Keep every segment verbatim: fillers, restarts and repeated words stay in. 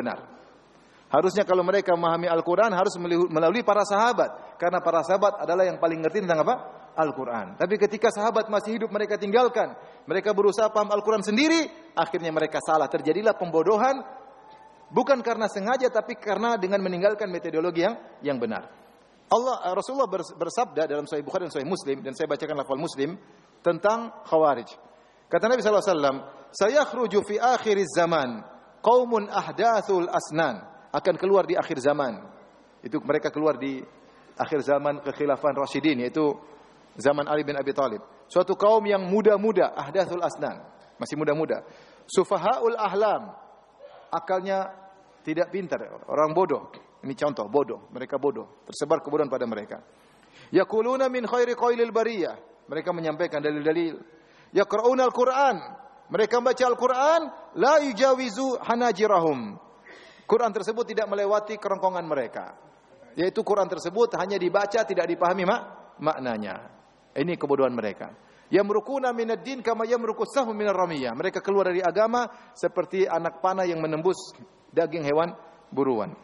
benar. Harusnya kalau mereka memahami Al-Quran harus melalui para sahabat, karena para sahabat adalah yang paling ngerti tentang apa? Al-Quran. Tapi ketika sahabat masih hidup mereka tinggalkan, mereka berusaha paham Al-Quran sendiri, akhirnya mereka salah. Terjadilah pembodohan, bukan karena sengaja, tapi karena dengan meninggalkan metodologi yang yang benar. Allah Rasulullah bersabda dalam Sahih Bukhari dan Sahih Muslim, dan saya bacakan lafal Muslim tentang Khawarij. Kata Nabi sallallahu alaihi wasallam, "Sayakhruju fi akhiriz zaman qaumun ahdatsul asnan." Akan keluar di akhir zaman. Itu mereka keluar di akhir zaman kekhilafan Rasyidin, yaitu zaman Ali bin Abi Thalib. Suatu kaum yang muda-muda, ahdatsul asnan, masih muda-muda. Sufahaul ahlam, akalnya tidak pintar, orang bodoh. Ini contoh, bodoh, mereka bodoh, tersebar kebodohan pada mereka. Yaquluna min khairi qailil bariyah, mereka menyampaikan dalil-dalil. Yaqra'una al-Qur'an, mereka membaca Al-Qur'an, la yujawizu hanajirahum. Quran tersebut tidak melewati kerongkongan mereka. Yaitu Quran tersebut hanya dibaca, tidak dipahami mak maknanya. Ini kebodohan mereka. Yamrukuna minad din kama yamrukus sahmu minar ramiyah. Mereka keluar dari agama seperti anak panah yang menembus daging hewan buruan.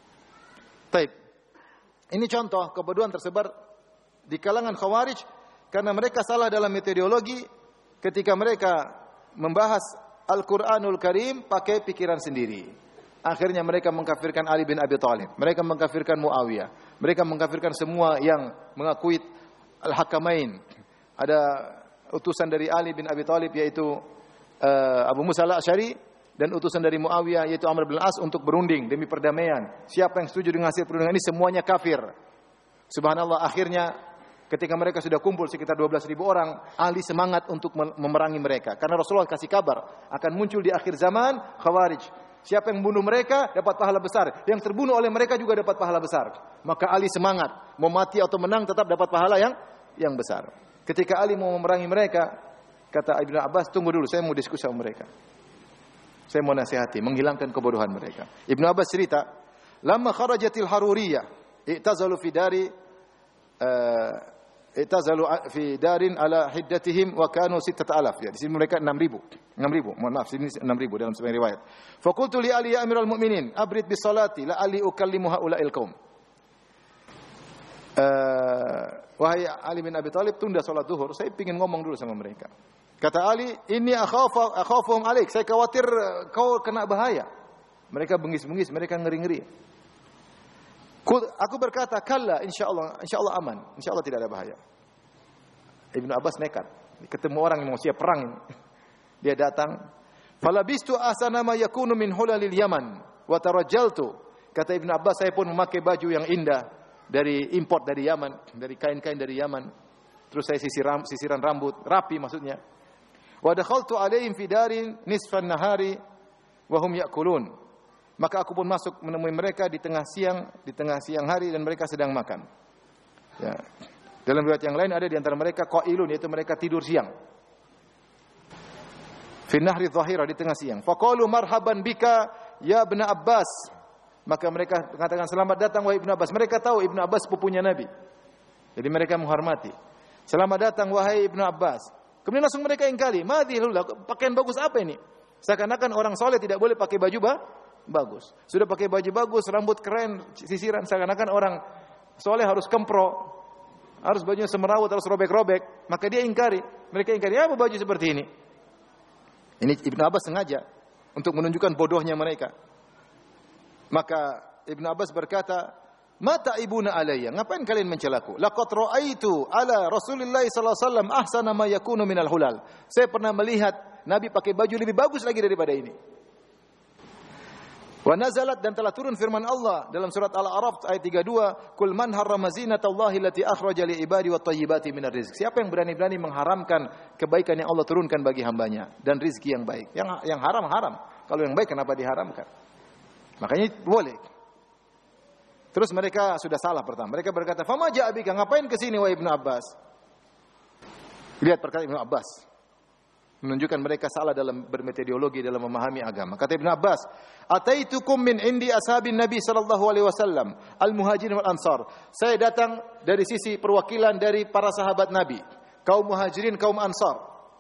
Taib. Ini contoh kebodohan tersebar di kalangan Khawarij karena mereka salah dalam metodologi ketika mereka membahas Al-Qur'anul Karim pakai pikiran sendiri. Akhirnya mereka mengkafirkan Ali bin Abi Thalib, mereka mengkafirkan Muawiyah, mereka mengkafirkan semua yang mengakui Al-Hakamain. Ada utusan dari Ali bin Abi Thalib yaitu uh, Abu Musa al-Asy'ari, dan utusan dari Muawiyah yaitu Amr bin Al-As untuk berunding demi perdamaian. Siapa yang setuju dengan hasil perundingan ini semuanya kafir. Subhanallah, akhirnya ketika mereka sudah kumpul sekitar dua belas ribu orang, Ali semangat untuk memerangi mereka. Karena Rasulullah kasih kabar akan muncul di akhir zaman Khawarij. Siapa yang membunuh mereka dapat pahala besar, yang terbunuh oleh mereka juga dapat pahala besar. Maka Ali semangat, mau mati atau menang tetap dapat pahala yang yang besar. Ketika Ali mau memerangi mereka, kata Ibnu Abbas, tunggu dulu, saya mau diskusi sama mereka. Saya mau nasihati, menghilangkan kebodohan mereka. Ibnu Abbas cerita, "Lamma kharajatil Haruriyah, i'tazalu fi dari uh, i'tazalu fi darin ala hiddatihim wa kanu sittata alaf." Ya, di sini mereka enam ribu. enam ribu, mohon maaf, sini enam ribu dalam sebagian riwayat. Fa qultu li Ali ya Amirul Mukminin, abrid bis salati la ali ukallimu haula'il qaum. Uh, wahai Ali bin Abi Thalib, tunda salat zuhur, saya ingin ngomong dulu sama mereka. Kata Ali, "Inni akhafu akhafuhum alaik." Saya khawatir kau kena bahaya. Mereka bengis-bengis, mereka ngeri-ngeri. Aku berkata, "Kalla, insyaallah, insyaallah aman. Insyaallah tidak ada bahaya." Ibnu Abbas nekat. Ketemu orang yang mau siap perang. Dia datang, "Falabistu ahsana ma yakunu min hulalil Yaman wa tarajjaltu." Kata Ibnu Abbas, saya pun memakai baju yang indah dari import dari Yaman, dari kain-kain dari Yaman. Terus saya sisir sisiran rambut, rapi maksudnya. Wa dakhaltu alaihim fi darin nisfan nahari wa hum ya'kulun. Maka aku pun masuk menemui mereka di tengah siang, di tengah siang hari, dan mereka sedang makan. Ya. Dalam riwayat yang lain ada di antara mereka qailun, yaitu mereka tidur siang. Fi nahri dhahira, di tengah siang. Faqalu marhaban bika ya Ibnu Abbas. Maka mereka mengatakan, "Selamat datang wahai Ibnu Abbas." Mereka tahu Ibnu Abbas sepupunya Nabi. Jadi mereka menghormati. "Selamat datang wahai Ibnu Abbas." Kemudian langsung mereka ingkari, "Madhilullah, pakaian bagus apa ini?" Seakan-akan orang soleh tidak boleh pakai baju bah, bagus. Sudah pakai baju bagus, rambut keren, sisiran, seakan-akan orang soleh harus kempro, harus bajunya semerawut, harus robek-robek. Maka dia ingkari. Mereka ingkari, "Apa baju seperti ini?" Ini Ibnu Abbas sengaja untuk menunjukkan bodohnya mereka. Maka Ibnu Abbas berkata, "Mata ibuna alayya, ngapain kalian mencelaku? Laqad ra'aitu ala Rasulillah sallallahu alaihi wasallam ahsana ma yakunu minal hulal." Saya pernah melihat Nabi pakai baju lebih bagus lagi daripada ini. Wa nazalat, dan telah turun firman Allah dalam surat Al-A'raf ayat tiga puluh dua, "Qul man harrama zinatallahi allati akhraja li ibadi wat thayyibati minar rizq." Siapa yang berani-berani mengharamkan kebaikan yang Allah turunkan bagi hambanya dan rizki yang baik? Yang yang haram haram. Kalau yang baik kenapa diharamkan? Makanya boleh. Terus mereka sudah salah pertama. Mereka berkata, "Fama ja'abika, ngapain ke sini wahai Ibnu Abbas?" Lihat perkataan Ibnu Abbas. Menunjukkan mereka salah dalam bermetodologi dalam memahami agama. Kata Ibnu Abbas, "Ataitukum min indi ashabin Nabi sallallahu alaihi wasallam, al-muhajirin wal ansar." Saya datang dari sisi perwakilan dari para sahabat Nabi, kaum muhajirin, kaum ansar.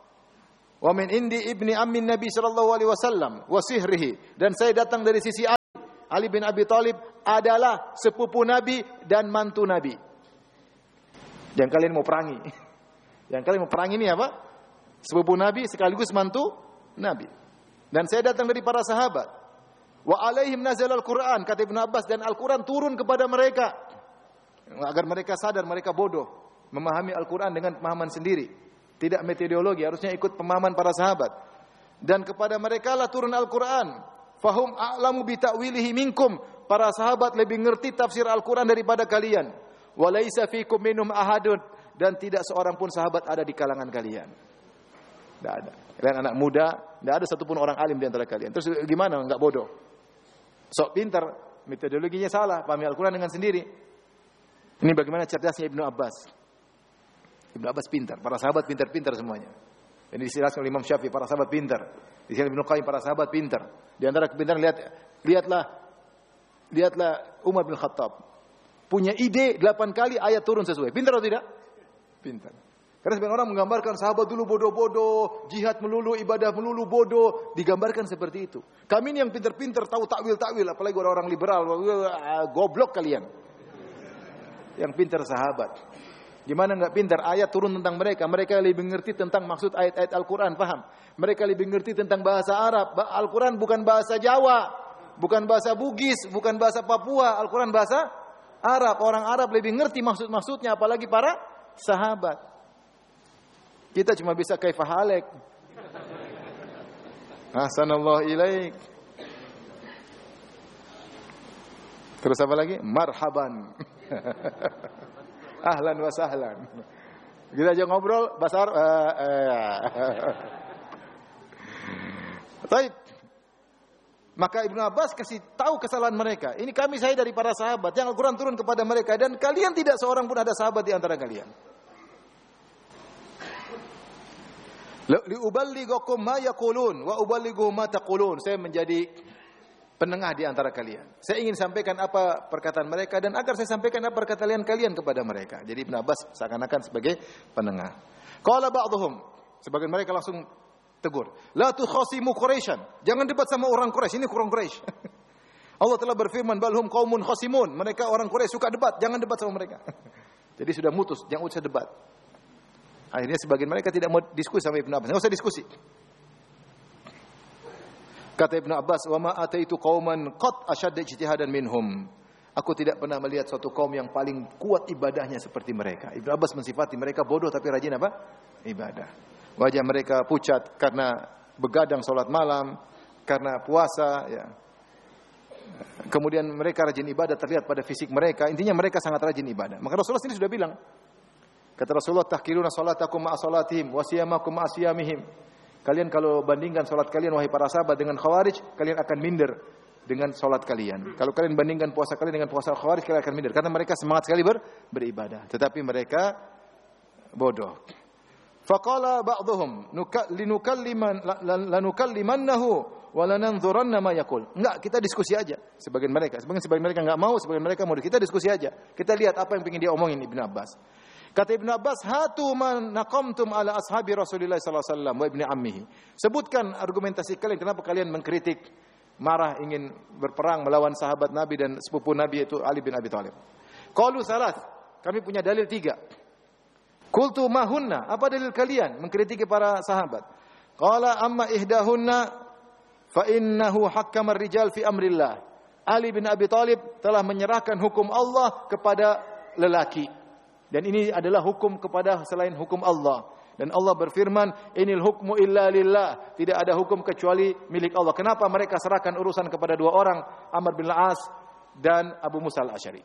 Wa min indi ibni ammin Nabi sallallahu alaihi wasallam wa sihrihi, dan saya datang dari sisi Ali bin Abi Thalib adalah sepupu Nabi dan mantu Nabi. Yang kalian mau perangi. Yang kalian mau perangi ini apa? Sepupu Nabi sekaligus mantu Nabi. Dan saya datang dari para sahabat. Wa alaihim nazal al-Quran, kata Ibnu Abbas, dan Al-Quran turun kepada mereka. Agar mereka sadar mereka bodoh. Memahami Al-Quran dengan pemahaman sendiri. Tidak metodologi, harusnya ikut pemahaman para sahabat. Dan kepada mereka lah turun Al-Quran. Fahum a'lamu bi ta'wilihi minkum. Para sahabat lebih ngerti tafsir Al-Quran daripada kalian. Wa laisa fikum minhum ahadun. Dan tidak seorang pun sahabat ada di kalangan kalian. Tidak ada. Kalian anak muda, tidak ada satupun orang alim di antara kalian. Terus gimana? Enggak bodoh. Sok pintar, metodologinya salah, pahami Al-Quran dengan sendiri. Ini bagaimana cerdasnya Ibnu Abbas. Ibnu Abbas pintar, para sahabat pintar-pintar semuanya. Ini dijelaskan oleh Imam Syafi'i, para sahabat pintar. Di sini Ibnu Qayyim, para sahabat pintar. Di antara kepintaran, lihat, lihatlah, lihatlah Umar bin Khattab. Punya ide delapan kali ayat turun sesuai. Pintar atau tidak? Pintar. Karena sebagian orang menggambarkan sahabat dulu bodoh-bodoh, jihad melulu, ibadah melulu, bodoh. Digambarkan seperti itu. Kami ini yang pintar-pintar tahu takwil-takwil, apalagi orang-orang liberal, goblok kalian. Yang pintar sahabat. Gimana enggak pintar? Ayat turun tentang mereka. Mereka lebih mengerti tentang maksud ayat-ayat Al-Quran. Paham? Mereka lebih mengerti tentang bahasa Arab. Al-Quran bukan bahasa Jawa. Bukan bahasa Bugis. Bukan bahasa Papua. Al-Quran bahasa Arab. Orang Arab lebih mengerti maksud-maksudnya. Apalagi para sahabat. Kita cuma bisa kaifah halek. Ahsanallahu ilaik. Terus apa lagi? Marhaban. Ahlan wa sahlan. Kita aja ngobrol bahasa Arab. Uh, uh. Baik. Maka Ibnu Abbas kasih tahu kesalahan mereka. Ini kami saya dari para sahabat yang Al-Quran turun kepada mereka dan kalian tidak seorang pun ada sahabat di antara kalian. Liuballighakum ma yaqulun wa uballighu ma taqulun. Saya menjadi penengah di antara kalian. Saya ingin sampaikan apa perkataan mereka dan agar saya sampaikan apa perkataan kalian kepada mereka. Jadi Ibnu Abbas seakan-akan sebagai penengah. Qala ba'dhum, sebagian mereka langsung tegur. La tukhasimu Quraisyan. Jangan debat sama orang Quraisy. Ini orang Quraisy. Allah telah berfirman, balhum qaumun khasimun. Mereka orang Quraisy suka debat, jangan debat sama mereka. Jadi sudah mutus, jangan usah debat. Akhirnya sebagian mereka tidak mau diskusi sama Ibnu Abbas. Enggak usah diskusi. Kata Ibnu Abbas, "Wa ma ataitu qauman qad ashadda ijtihadan minhum." Aku tidak pernah melihat suatu kaum yang paling kuat ibadahnya seperti mereka. Ibnu Abbas mensifati mereka bodoh tapi rajin apa? Ibadah. Wajah mereka pucat karena begadang salat malam, karena puasa, ya. Kemudian mereka rajin ibadah terlihat pada fisik mereka. Intinya mereka sangat rajin ibadah. Maka Rasulullah sendiri sudah bilang, kata Rasulullah, tahqiruna salatakum ma'a salatihim wa siyamakum ma'a siyamihim. Kalian kalau bandingkan salat kalian wahai para sahabat dengan Khawarij, kalian akan minder dengan salat kalian. Kalau kalian bandingkan puasa kalian dengan puasa Khawarij, kalian akan minder karena mereka semangat sekali ber, beribadah, tetapi mereka bodoh. Faqala ba'dhum linukalliman lanukallimannahu wa lananzuranna ma yaqul. Enggak, kita diskusi aja. Sebagian mereka, sebagian sebagian mereka enggak mau, sebagian mereka mau. Kita diskusi aja. Kita lihat apa yang ingin dia omongin Ibnu Abbas. Kata Ibnu Abbas, hatu man naqamtum ala ashabi Rasulillah sallallahu alaihi wasallam wa ibni ammihi. Sebutkan argumentasi kalian kenapa kalian mengkritik, marah, ingin berperang melawan sahabat Nabi dan sepupu Nabi yaitu Ali bin Abi Thalib. Qalu salas, kami punya dalil tiga. Qultu ma hunna, apa dalil kalian mengkritiki para sahabat? Qala amma ihdahunna fa innahu hakkama ar-rijal fi amrillah. Ali bin Abi Thalib telah menyerahkan hukum Allah kepada lelaki. Dan ini adalah hukum kepada selain hukum Allah. Dan Allah berfirman, inil hukmu illa lillah. Tidak ada hukum kecuali milik Allah. Kenapa mereka serahkan urusan kepada dua orang, Amr bin Al-As dan Abu Musa Al-Asy'ari?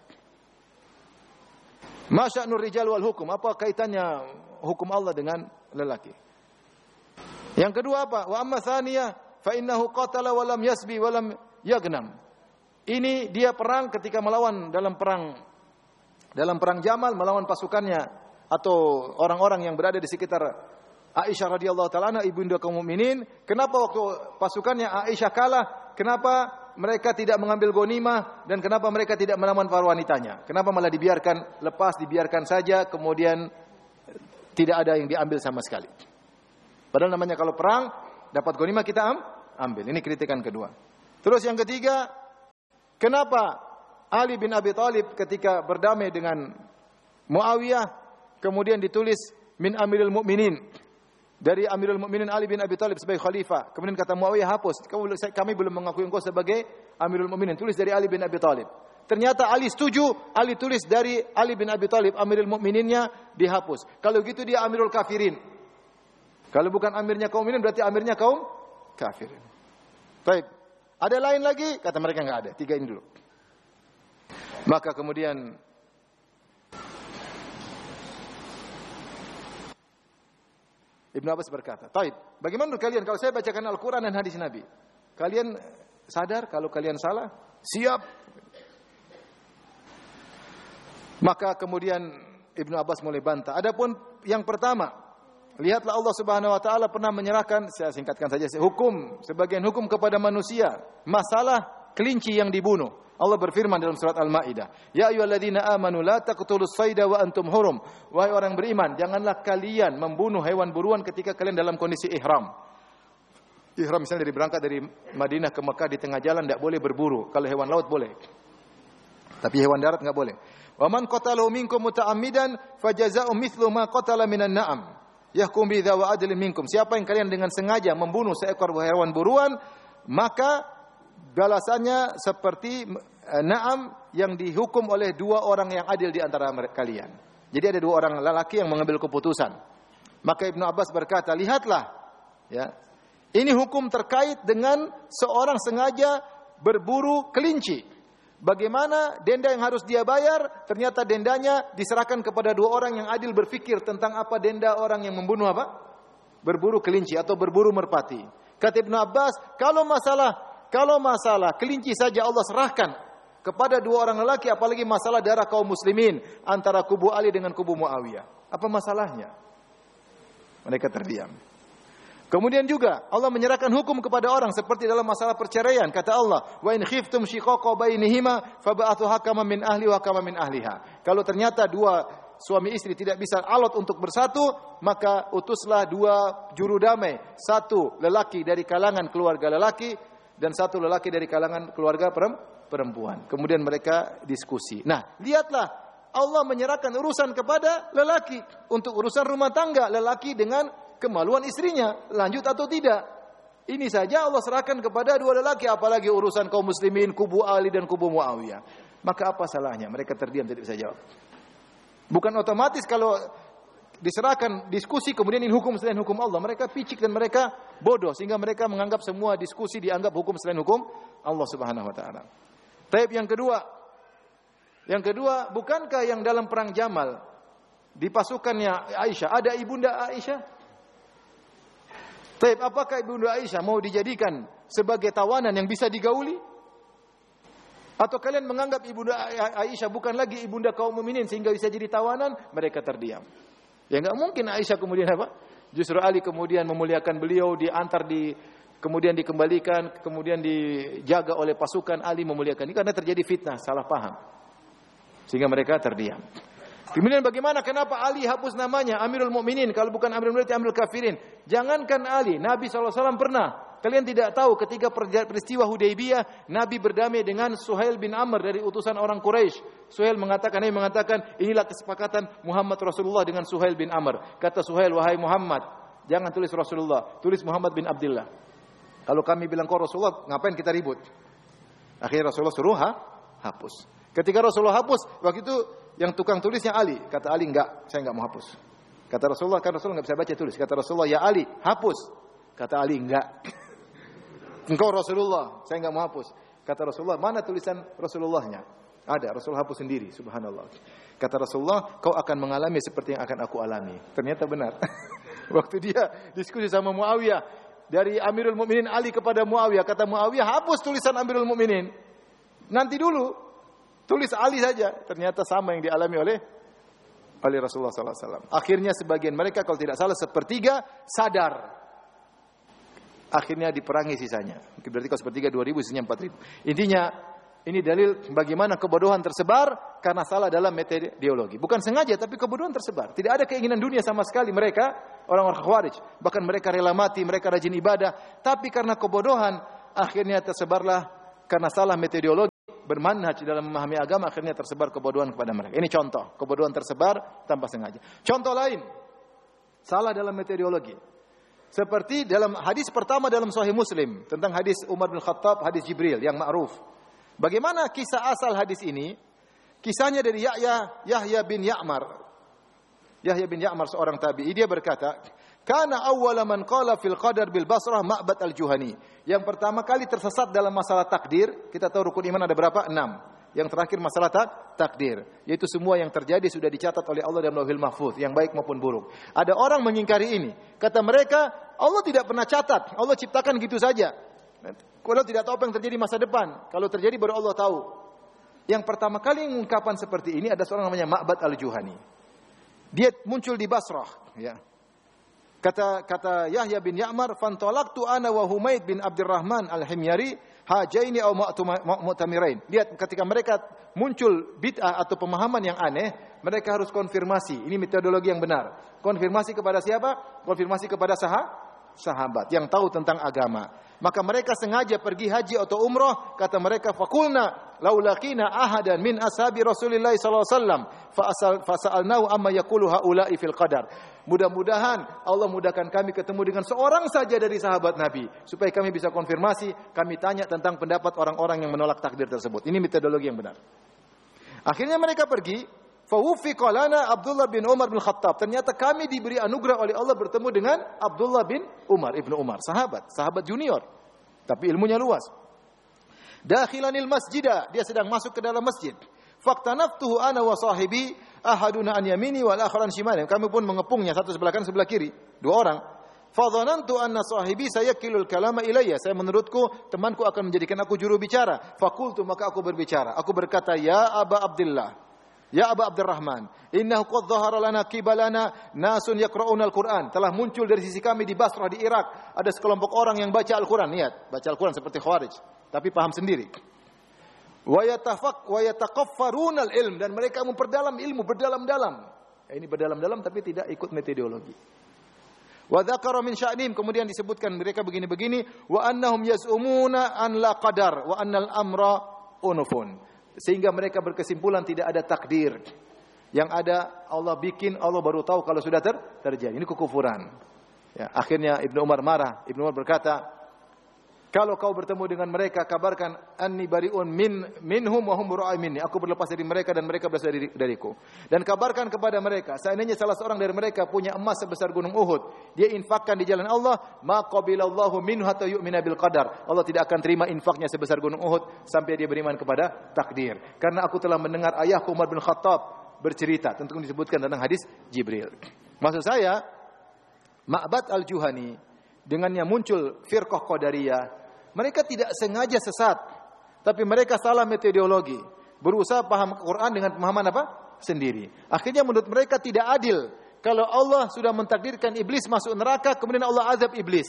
Ma sya'nur rijal wal hukum? Apa kaitannya hukum Allah dengan lelaki? Yang kedua apa? Wa amma tsaniyah fa innahu qatala wa lam yasbi wa lam yagnam. Ini dia perang ketika melawan dalam perang Dalam perang Jamal melawan pasukannya atau orang-orang yang berada di sekitar Aisyah radhiyallahu taala anha ibunda kaum mukminin. Kenapa waktu pasukannya Aisyah kalah? Kenapa mereka tidak mengambil ghanimah dan kenapa mereka tidak melawan para wanitanya? Kenapa malah dibiarkan lepas, dibiarkan saja kemudian tidak ada yang diambil sama sekali? Padahal namanya kalau perang dapat ghanimah kita am, ambil. Ini kritikan kedua. Terus yang ketiga, Kenapa Ali bin Abi Thalib ketika berdamai dengan Muawiyah kemudian ditulis min Amirul Mukminin, dari Amirul Mukminin Ali bin Abi Thalib sebagai khalifah. Kemudian kata Muawiyah, hapus, kami belum mengakui engkau sebagai Amirul Mukminin, tulis dari Ali bin Abi Thalib. Ternyata Ali setuju, Ali tulis dari Ali bin Abi Thalib, Amirul Mukmininnya dihapus. Kalau gitu dia Amirul Kafirin. Kalau bukan amirnya kaum mukminin berarti amirnya kaum kafirin. Baik. Ada lain lagi? Kata mereka enggak ada. Tiga ini dulu. Maka kemudian Ibnu Abbas berkata, "Taib, bagaimana menurut kalian kalau saya bacakan Al-Qur'an dan hadis Nabi? Kalian sadar kalau kalian salah? Siap." Maka kemudian Ibnu Abbas mulai bantah. Adapun yang pertama, lihatlah Allah Subhanahu wa taala pernah menyerahkan, saya singkatkan saja, hukum, sebagian hukum kepada manusia, masalah kelinci yang dibunuh. Allah berfirman dalam surat Al-Maidah, "Ya ayyuhalladzina amanu la taqtulus sayda wa antum hurum." Wahai orang beriman, janganlah kalian membunuh hewan buruan ketika kalian dalam kondisi ihram. Ihram misalnya dari berangkat dari Madinah ke Mekah di tengah jalan tidak boleh berburu. Kalau hewan laut boleh. Tapi hewan darat enggak boleh. Wa man qatalahu minkum muta'ammidan fajazaa'u mithlu ma qatala minan na'am. Yahkum bi dzawa adlin minkum. Siapa yang kalian dengan sengaja membunuh seekor hewan buruan, maka balasannya seperti na'am yang dihukum oleh dua orang yang adil di antara kalian. Jadi ada dua orang lelaki yang mengambil keputusan. Maka Ibnu Abbas berkata, lihatlah, ya, ini hukum terkait dengan seorang sengaja berburu kelinci. Bagaimana denda yang harus dia bayar? Ternyata dendanya diserahkan kepada dua orang yang adil berfikir tentang apa denda orang yang membunuh apa? Berburu kelinci atau berburu merpati. Kata Ibnu Abbas, kalau masalah kalau masalah kelinci saja Allah serahkan kepada dua orang lelaki, apalagi masalah darah kaum muslimin antara kubu Ali dengan kubu Muawiyah. Apa masalahnya? Mereka terdiam. Kemudian juga Allah menyerahkan hukum kepada orang seperti dalam masalah perceraian. Kata Allah, "Wa in khiftum shiqaqa bainihima fab'athu hakaman min ahli wa hakaman min ahliha." Kalau ternyata dua suami istri tidak bisa alot untuk bersatu, maka utuslah dua juru damai, satu lelaki dari kalangan keluarga lelaki dan satu lelaki dari kalangan keluarga perempuan. Kemudian mereka diskusi. Nah, lihatlah, Allah menyerahkan urusan kepada lelaki untuk urusan rumah tangga, lelaki dengan kemaluan istrinya, lanjut atau tidak. Ini saja Allah serahkan kepada dua lelaki, apalagi urusan kaum muslimin, kubu Ali dan kubu Muawiyah. Maka apa salahnya? Mereka terdiam, tidak bisa jawab. Bukan otomatis kalau diserahkan diskusi kemudian ini hukum selain hukum Allah. Mereka picik dan mereka bodoh sehingga mereka menganggap semua diskusi dianggap hukum selain hukum Allah Subhanahu wa taala. Taib yang kedua. Yang kedua, bukankah yang dalam perang Jamal di pasukannya Aisyah ada ibunda Aisyah? Taib, apakah ibunda Aisyah mau dijadikan sebagai tawanan yang bisa digauli? Atau kalian menganggap ibunda Aisyah bukan lagi ibunda kaum mukminin sehingga bisa jadi tawanan? Mereka terdiam. Ya enggak mungkin Aisyah kemudian apa? Justru Ali kemudian memuliakan beliau, diantar di kemudian dikembalikan, kemudian dijaga oleh pasukan, Ali memuliakan. Ini karena terjadi fitnah, salah paham. Sehingga mereka terdiam. Kemudian bagaimana, kenapa Ali hapus namanya Amirul Mukminin kalau bukan Amirul Mukminin, Amirul Kafirin? Jangankan Ali, Nabi shallallahu alaihi wasallam pernah. Kalian tidak tahu ketika peristiwa Hudaybiyah, Nabi berdamai dengan Suhail bin Amr dari utusan orang Quraisy. Suhail mengatakan, Nabi mengatakan, inilah kesepakatan Muhammad Rasulullah dengan Suhail bin Amr. Kata Suhail, wahai Muhammad, jangan tulis Rasulullah, tulis Muhammad bin Abdullah. Kalau kami bilang kau Rasulullah, ngapain kita ribut? Akhirnya Rasulullah suruh ha? hapus. Ketika Rasulullah hapus, waktu itu yang tukang tulisnya Ali. Kata Ali, enggak, saya enggak mau hapus. Kata Rasulullah, kan Rasulullah enggak bisa baca tulis. Kata Rasulullah, ya Ali, hapus. Kata Ali, enggak. Engkau Rasulullah, saya enggak mau hapus. Kata Rasulullah, mana tulisan Rasulullahnya? Ada, Rasulullah hapus sendiri, subhanallah. Kata Rasulullah, kau akan mengalami seperti yang akan aku alami. Ternyata benar. Waktu dia diskusi sama Muawiyah, dari Amirul Mukminin Ali kepada Muawiyah, kata Muawiyah, hapus tulisan Amirul Mukminin. Nanti dulu, tulis Ali saja. Ternyata sama yang dialami oleh oleh Rasulullah sallallahu alaihi wasallam. Akhirnya sebagian mereka, kalau tidak salah sepertiga, sadar. Akhirnya diperangi sisanya. Berarti kalau sepertiga dua ribu, sisanya empat ribu. Intinya, ini dalil bagaimana kebodohan tersebar karena salah dalam metodologi. Bukan sengaja, tapi kebodohan tersebar. Tidak ada keinginan dunia sama sekali mereka, orang-orang Khawarij. Bahkan mereka rela mati, mereka rajin ibadah. Tapi karena kebodohan, akhirnya tersebarlah karena salah metodologi. bermanhaj dalam memahami agama, akhirnya tersebar kebodohan kepada mereka. Ini contoh, kebodohan tersebar tanpa sengaja. Contoh lain, salah dalam metodologi. Seperti dalam hadis pertama dalam Sahih Muslim, tentang hadis Umar bin Khattab, hadis Jibril yang ma'ruf. Bagaimana kisah asal hadis ini? Kisahnya dari Yahya, Yahya bin Ya'mar. Yahya bin Ya'mar seorang tabi'i, dia berkata, "Kana awwala man qala fil qadar bil Basrah Ma'bad al-Juhani." Yang pertama kali tersesat dalam masalah takdir, kita tahu rukun iman ada berapa? Enam. Yang terakhir masalah tak, takdir, yaitu semua yang terjadi sudah dicatat oleh Allah dalam Lauhul Mahfuz, yang baik maupun buruk. Ada orang mengingkari ini. Kata mereka, Allah tidak pernah catat, Allah ciptakan gitu saja. Kalau tidak tahu apa yang terjadi masa depan, kalau terjadi baru Allah tahu. Yang pertama kali mengungkapkan seperti ini ada seorang namanya Ma'bad al-Juhani. Dia muncul di Basrah, ya. Kata kata Yahya bin Ya'mar, "Fantalaqtu ana wa Humaid bin Abdurrahman al-Himyari hajaini aw mu'tamirain." Lihat, ketika mereka muncul bid'ah atau pemahaman yang aneh, mereka harus konfirmasi. Ini metodologi yang benar. Konfirmasi kepada siapa? Konfirmasi kepada sah sahabat yang tahu tentang agama. Maka mereka sengaja pergi haji atau umrah, kata mereka, "Faqulna law laqina ahadan min ashabi Rasulillah sallallahu alaihi wasallam fa sa'alnahu amma yaqulu haula'i fil qadar." Mudah-mudahan Allah mudahkan kami ketemu dengan seorang saja dari sahabat Nabi supaya kami bisa konfirmasi, kami tanya tentang pendapat orang-orang yang menolak takdir tersebut. Ini metodologi yang benar. Akhirnya mereka pergi, fa wufiqa lana Abdullah bin Umar bin Khattab. Ternyata kami diberi anugerah oleh Allah bertemu dengan Abdullah bin Umar, Ibnu Umar, sahabat, sahabat junior, tapi ilmunya luas. Dakhilanil masjidah, dia sedang masuk ke dalam masjid. Faqtanaftuhu ana wa sahibi ahaduna an yamini wal akhar an shimali. Kami pun mengepungnya, satu sebelah kanan sebelah kiri, dua orang. Fa dhanantu anna sahibi sayakilul kalama ilayya. Saya menurutku temanku akan menjadikan aku juru bicara. Faqultu, maka aku berbicara. Aku berkata, "Ya Aba Abdullah, ya Aba Abdurrahman, innahu qad dhahara lana qibalana nasun yaqra'una al-Qur'an." Telah muncul dari sisi kami di Basrah di Irak ada sekelompok orang yang baca Al-Qur'an. Lihat, baca Al-Qur'an seperti Khawarij, tapi paham sendiri. Wa yatafaq wa yataqaffaruna al-ilm, dan mereka memperdalam ilmu, berdalam-dalam. Ini berdalam-dalam tapi tidak ikut metodologi. Wa dzakara min sya'nim, kemudian disebutkan mereka begini-begini, wa annahum yaz'umuna an la qadar wa annal amra unufun. Sehingga mereka berkesimpulan tidak ada takdir. Yang ada Allah bikin, Allah baru tahu kalau sudah ter terjadi. Ini kekufuran. Ya, akhirnya Ibnu Umar marah. Ibnu Umar berkata, "Kalau kau bertemu dengan mereka, kabarkan anni bariun min minhum wa hum bura'i minni." Aku berlepas dari mereka dan mereka berlepas dari dariku. Dan kabarkan kepada mereka, seandainya salah seorang dari mereka punya emas sebesar gunung Uhud, dia infakkan di jalan Allah, ma qabilallahu minhu hatta yu'mina bil qadar. Allah tidak akan terima infaknya sebesar gunung Uhud sampai dia beriman kepada takdir. Karena aku telah mendengar ayahku Umar bin Khattab bercerita, tentu disebutkan tentang hadis Jibril. Maksud saya, Ma'bad al-Juhani dengannya muncul firqah Qadariyah, mereka tidak sengaja sesat, tapi mereka salah metodologi, berusaha paham Quran dengan pemahaman apa? Sendiri. Akhirnya menurut mereka tidak adil kalau Allah sudah mentakdirkan iblis masuk neraka, kemudian Allah azab iblis.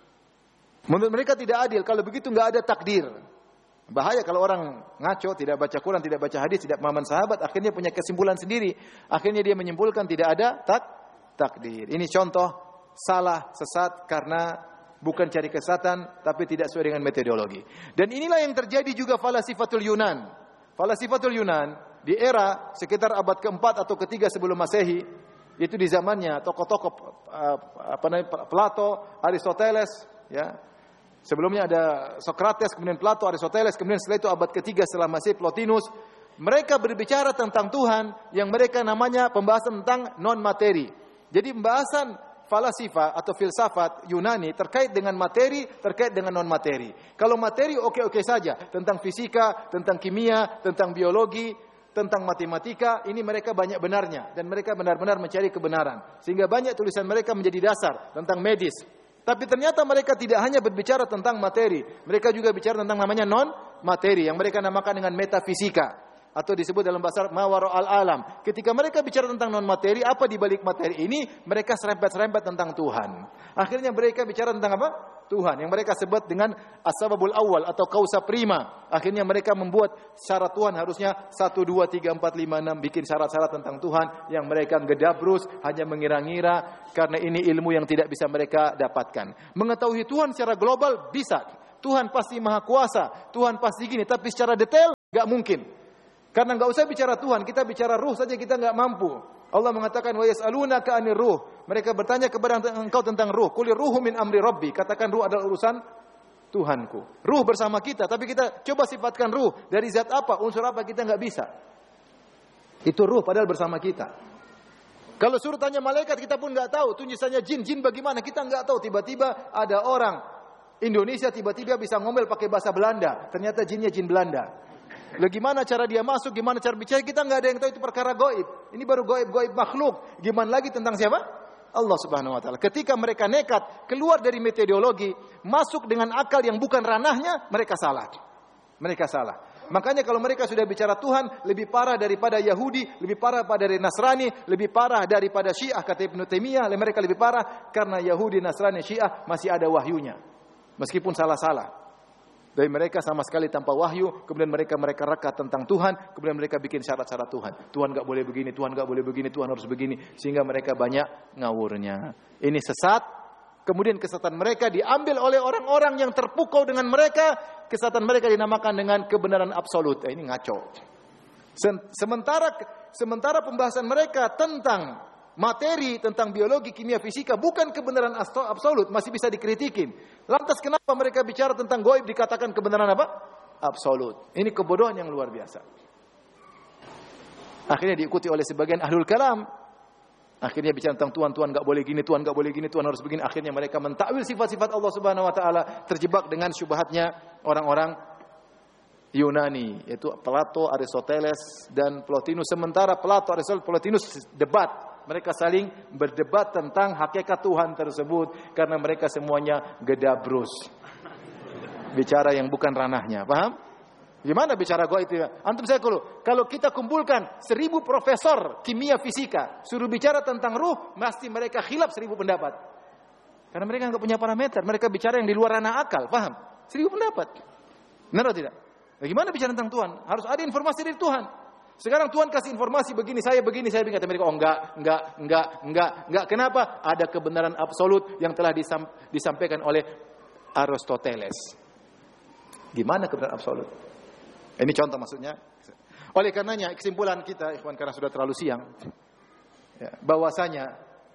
Menurut mereka tidak adil, kalau begitu enggak ada takdir. Bahaya kalau orang ngaco, tidak baca Quran, tidak baca hadis, tidak pemahaman sahabat, akhirnya punya kesimpulan sendiri. Akhirnya dia menyimpulkan tidak ada tak takdir. Ini contoh salah, sesat karena bukan cari kesesatan, tapi tidak sesuai dengan metodologi. Dan inilah yang terjadi juga falasifatul Yunan. Falasifatul Yunan di era sekitar abad keempat atau ketiga sebelum Masehi, itu di zamannya tokoh-tokoh uh, apa namanya Plato, Aristoteles, ya. Sebelumnya ada Socrates, kemudian Plato, Aristoteles, kemudian setelah itu abad ketiga setelah Masehi Plotinus. Mereka berbicara tentang Tuhan yang mereka namanya pembahasan tentang non materi. Jadi pembahasan falsafah atau filsafat Yunani terkait dengan materi, terkait dengan non materi. Kalau materi oke-oke saja, tentang fisika, tentang kimia, tentang biologi, tentang matematika, ini mereka banyak benarnya dan mereka benar-benar mencari kebenaran. Sehingga banyak tulisan mereka menjadi dasar tentang medis. Tapi ternyata mereka tidak hanya berbicara tentang materi, mereka juga bicara tentang namanya non materi yang mereka namakan dengan metafisika. Atau disebut dalam bahasa mawara al-alam. Ketika mereka bicara tentang non materi, apa di balik materi ini? Mereka serempet-serempet tentang Tuhan. Akhirnya mereka bicara tentang apa? Tuhan, yang mereka sebut dengan as-sababul awal atau kausa prima. Akhirnya mereka membuat syarat Tuhan harusnya satu, dua, tiga, empat, lima, enam, bikin syarat-syarat tentang Tuhan yang mereka gedabrus, hanya mengira-ngira, karena ini ilmu yang tidak bisa mereka dapatkan. Mengetahui Tuhan secara global bisa. Tuhan pasti maha kuasa, Tuhan pasti gini, tapi secara detail Enggak mungkin. Karena enggak usah bicara Tuhan, kita bicara ruh saja kita enggak mampu. Allah mengatakan wa yas'alunaka 'anir ruh. Mereka bertanya kepada engkau tentang ruh. Qul ruhu min amri rabbi. Katakan ruh adalah urusan Tuhanku. Ruh bersama kita, tapi kita coba sifatkan ruh dari zat apa, unsur apa kita enggak bisa. Itu ruh padahal bersama kita. Kalau suruh tanya malaikat kita pun enggak tahu. Tunjusannya jin, jin bagaimana kita enggak tahu. Tiba-tiba ada orang Indonesia tiba-tiba bisa ngomel pakai bahasa Belanda. Ternyata jinnya jin Belanda. Lalu gimana cara dia masuk, gimana cara bicara, kita nggak ada yang tahu, itu perkara gaib. Ini baru gaib-gaib makhluk. Gimana lagi tentang siapa? Allah Subhanahu wa taala. Ketika mereka nekat keluar dari metodologi, masuk dengan akal yang bukan ranahnya, mereka salah. Mereka salah. Makanya kalau mereka sudah bicara Tuhan, lebih parah daripada Yahudi, lebih parah dari Nasrani, lebih parah daripada Syiah, kata Ibnu Taimiyah. Mereka lebih parah karena Yahudi, Nasrani, Syiah masih ada wahyunya. Meskipun salah-salah. Dari mereka sama sekali tanpa wahyu, kemudian mereka mereka reka tentang Tuhan, kemudian mereka bikin syarat-syarat Tuhan. Tuhan enggak boleh begini, Tuhan enggak boleh begini, Tuhan harus begini, sehingga mereka banyak ngawurnya. Ini sesat. Kemudian kesesatan mereka diambil oleh orang-orang yang terpukau dengan mereka, kesesatan mereka dinamakan dengan kebenaran absolut. Eh, ini ngaco. Sementara sementara pembahasan mereka tentang materi, tentang biologi, kimia, fisika bukan kebenaran absolut, masih bisa dikritikin. Lantas kenapa mereka bicara tentang gaib dikatakan kebenaran apa? Absolut. Ini kebodohan yang luar biasa. Akhirnya diikuti oleh sebagian ahlul kalam. Akhirnya bicara tentang Tuhan, Tuhan enggak boleh gini, Tuhan enggak boleh gini, Tuhan harus begini. Akhirnya mereka mentakwil sifat-sifat Allah Subhanahu wa taala, terjebak dengan syubhatnya orang-orang Yunani, yaitu Plato, Aristoteles dan Plotinus. Sementara Plato, Aristoteles, Plotinus debat. Mereka saling berdebat tentang hakikat Tuhan tersebut karena mereka semuanya gedabrus. Bicara yang bukan ranahnya, paham? Gimana bicara gaib itu? Antum saya kalau kalau kita kumpulkan seribu profesor kimia fisika, suruh bicara tentang ruh, pasti mereka khilaf seribu pendapat. Karena mereka enggak punya parameter, mereka bicara yang di luar ranah akal, paham? Seribu pendapat. Benar atau tidak? Bagaimana bicara tentang Tuhan? Harus ada informasi dari Tuhan. Sekarang Tuhan kasih informasi begini, saya begini, saya begini. Kata mereka, oh enggak, enggak, enggak, enggak, enggak. Kenapa? Ada kebenaran absolut yang telah disam, disampaikan oleh Aristoteles. Gimana kebenaran absolut? Ini contoh maksudnya. Oleh karenanya, kesimpulan kita, ikhwan, karena sudah terlalu siang, ya, bahwasanya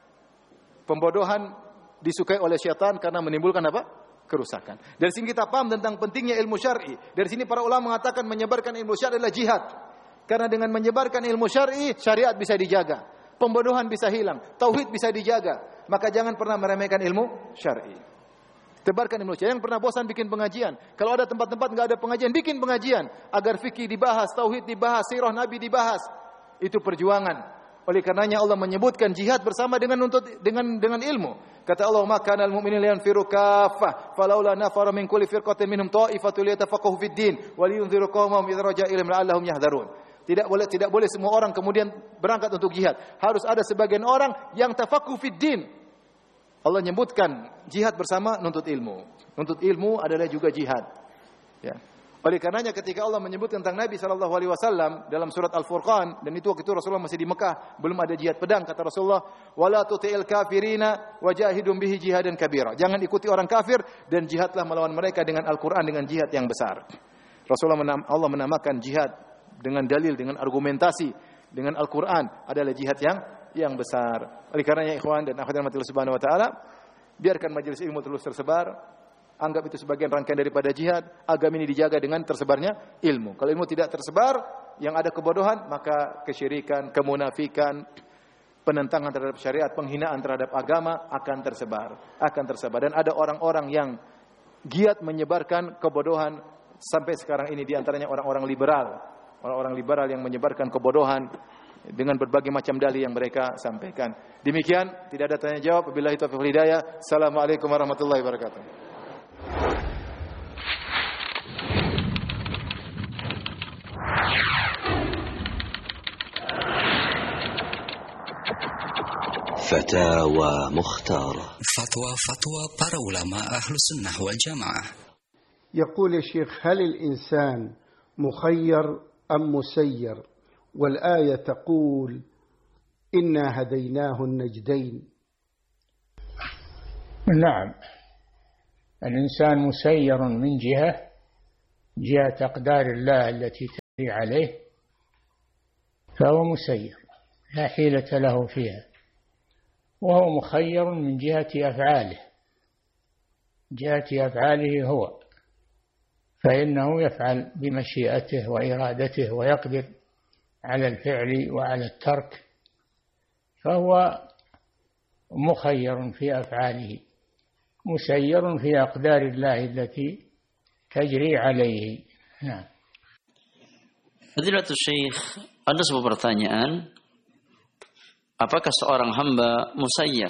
pembodohan disukai oleh syaitan karena menimbulkan apa? Kerusakan. Dari sini kita paham tentang pentingnya ilmu syar'i. Dari sini para ulama mengatakan menyebarkan ilmu syar'i adalah jihad. Karena dengan menyebarkan ilmu syar'i, syariat bisa dijaga. Pembodohan bisa hilang. Tauhid bisa dijaga. Maka jangan pernah meremehkan ilmu syar'i. Tebarkan ilmu syar'i. Jangan pernah bosan bikin pengajian. Kalau ada tempat-tempat enggak ada pengajian, bikin pengajian. Agar fikih dibahas, tauhid dibahas, sirah Nabi dibahas. Itu perjuangan. Oleh karenanya Allah menyebutkan jihad bersama dengan untuk dengan dengan ilmu. Kata Allah, "Ma kana al-mu'minuna liyanfiru kaffah, falaula nafara min kulli firqatin minhum ta'ifatun liyatafaqahu fid din wa liyunziru qaumahum idza raja'a ilaihim la'allahum yahdharun." Tidak boleh tidak boleh semua orang kemudian berangkat untuk jihad. Harus ada sebagian orang yang tafaqahu fid din. Allah menyebutkan jihad bersama nuntut ilmu. Nuntut ilmu adalah juga jihad. Ya. Oleh karenanya ketika Allah menyebut tentang Nabi sallallahu alaihi wasallam dalam surat Al-Furqan, dan itu waktu itu Rasulullah masih di Mekah, belum ada jihad pedang, kata Rasulullah, "Wala tuti'il kafirina wajahidum bihi jihadan kabira." Jangan ikuti orang kafir dan jihadlah melawan mereka dengan Al-Qur'an, dengan jihad yang besar. Rasulullah menam, Allah menamakan jihad dengan dalil, dengan argumentasi, dengan Al-Qur'an adalah jihad yang yang besar. Oleh karenanya ikhwan dan akhwat rahmatillah subhanahu wa taala, biarkan majelis ilmu terus tersebar. Anggap itu sebagian rangkaian daripada jihad. Agama ini dijaga dengan tersebarnya ilmu. Kalau ilmu tidak tersebar, yang ada kebodohan, maka kesyirikan, kemunafikan, penentangan terhadap syariat, penghinaan terhadap agama akan tersebar, akan tersebar. Dan ada orang-orang yang giat menyebarkan kebodohan sampai sekarang ini, di antaranya orang-orang liberal, orang-orang liberal yang menyebarkan kebodohan dengan berbagai macam dalih yang mereka sampaikan. Demikian, tidak ada tanya jawab. Wabillahi taufiq wal hidayah. Assalamualaikum warahmatullahi wabarakatuh. فتاوى مختارة. فتوى فتوى para ulama أهل السنة والجماعة. يقول يا شيخ: هل الإنسان مخير أم مسير؟ والآية تقول: إنا هديناه النجدين. نعم، الإنسان مسير من جهة جهة أقدار الله التي عليه فهو مسير لا حيلة له فيها، وهو مخير من جهة أفعاله جهة أفعاله هو، فإنه يفعل بمشيئته وإرادته ويقدر على الفعل وعلى الترك، فهو مخير في أفعاله مسير في أقدار الله التي تجري عليه. Nah. Fadilatul Syekh, ada sebuah pertanyaan, apakah seorang hamba musayyar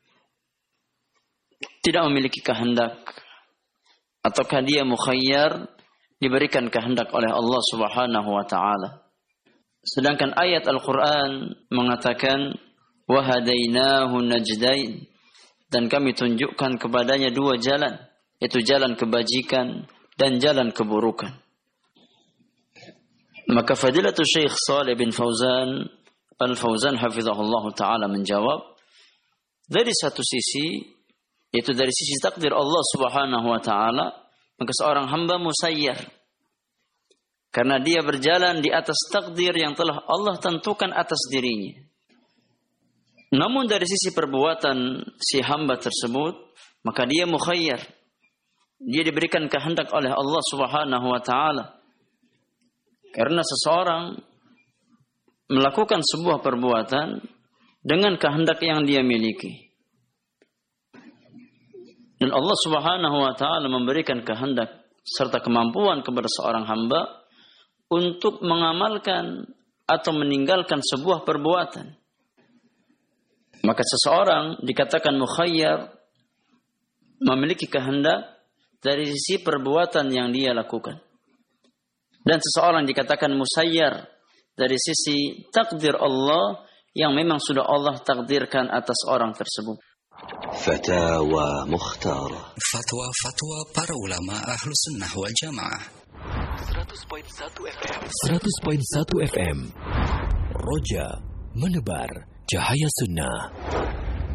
tidak memiliki kehendak, ataukah dia mukhayyar diberikan kehendak oleh Allah Subhanahu wa taala? Sedangkan ayat Al-Qur'an mengatakan wa hadainahu najdain, dan kami tunjukkan kepadanya dua jalan, yaitu jalan kebajikan dan jalan keburukan. Maka Fadilatul Syekh Shalih bin Fauzan Al-Fauzan hafizahullah ta'ala menjawab, dari satu sisi, yaitu dari sisi takdir Allah Subhanahu wa ta'ala, maka seorang hamba musayyar karena dia berjalan di atas takdir yang telah Allah tentukan atas dirinya. Namun dari sisi perbuatan si hamba tersebut, maka dia mukhayyar. Dia diberikan kehendak oleh Allah Subhanahu wa ta'ala. Karena seseorang melakukan sebuah perbuatan dengan kehendak yang dia miliki. Dan Allah Subhanahu wa ta'ala memberikan kehendak serta kemampuan kepada seorang hamba untuk mengamalkan atau meninggalkan sebuah perbuatan. Maka seseorang dikatakan mukhayyar, memiliki kehendak dari sisi perbuatan yang dia lakukan. Dan seseorang dikatakan musayyar dari sisi takdir Allah yang memang sudah Allah takdirkan atas orang tersebut. Fatawa Mukhtarah. Fatwa-fatwa para ulama ahlu sunnah wal jamaah. seratus koma satu F M. seratus koma satu F M. Roja menebar cahaya sunnah.